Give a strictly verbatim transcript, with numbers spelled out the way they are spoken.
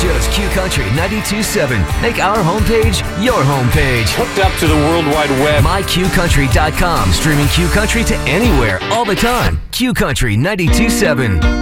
Just Q Country ninety-two point seven. Make our homepage your homepage. Hooked up to the World Wide Web. my q country dot com. Streaming Q Country to anywhere, all the time. Q Country ninety-two point seven.